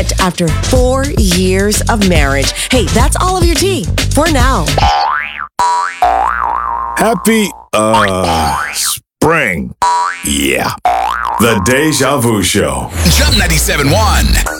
reconnect after 4 years of marriage. Hey, that's all of your tea for now. Happy, spring. Yeah. The Deja Vu Show. Jump 97.1.